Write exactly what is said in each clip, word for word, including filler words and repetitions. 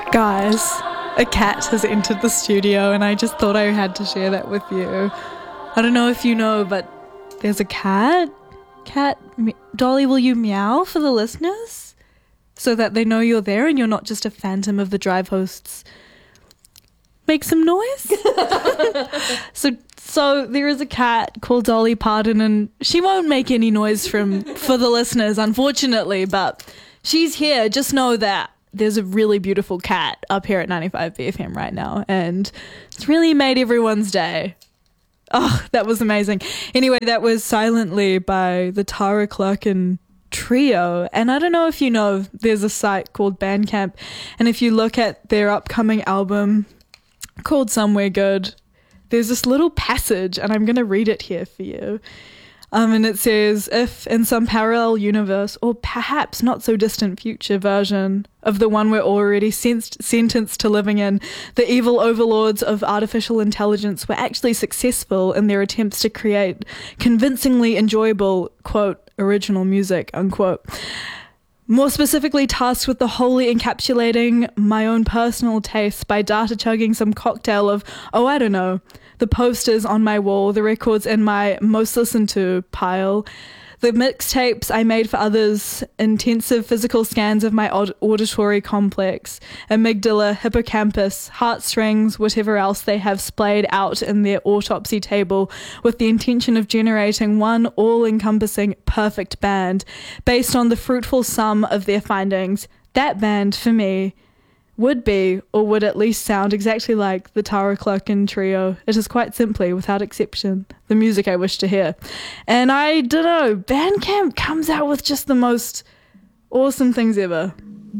Guys, a cat has entered the studio and I just thought I had to share that with you. I don't know if you know, but there's a cat. Cat, me- Dolly, will you meow for the listeners? So that they know you're there and you're not just a phantom of the drive hosts. Make some noise. so so there is a cat called Dolly Parton, and she won't make any noise from for the listeners, unfortunately, but she's here. Just know that there's a really beautiful cat up here at ninety-five B F M right now, and it's really made everyone's day. Oh, that was amazing. Anyway, that was Silently by the Tara Clarkin Trio. And I don't know if you know, there's a site called Bandcamp, and if you look at their upcoming album called Somewhere Good, there's this little passage, and I'm going to read it here for you. Um, and it says, if in some parallel universe, or perhaps not so distant future version of the one we're already sensed, sentenced to living in, the evil overlords of artificial intelligence were actually successful in their attempts to create convincingly enjoyable, quote, original music, unquote. More specifically, tasked with the wholly encapsulating my own personal taste by data chugging some cocktail of, oh, I don't know, the posters on my wall, the records in my most listened to pile, the mixtapes I made for others, intensive physical scans of my aud- auditory complex, amygdala, hippocampus, heartstrings, whatever else they have splayed out in their autopsy table with the intention of generating one all-encompassing perfect band based on the fruitful sum of their findings. That band, for me, would be, or would at least sound exactly like the Tara Clarkin Trio. It is quite simply, without exception, the music I wish to hear. And I don't know, Bandcamp comes out with just the most awesome things ever,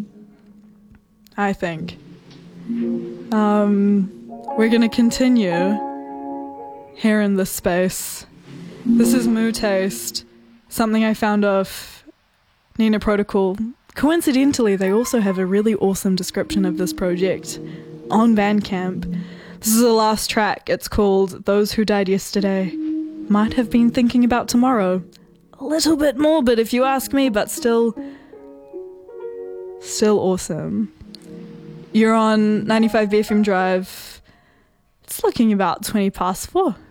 I think. Um, we're going to continue here in this space. This is Moo Taste, something I found off Nina Protocol. Coincidentally, they also have a really awesome description of this project on Bandcamp. This is the last track. It's called Those Who Died Yesterday Might Have Been Thinking About Tomorrow. A little bit morbid if you ask me, but still, still awesome. You're on ninety-five B F M Drive. It's looking about twenty past four.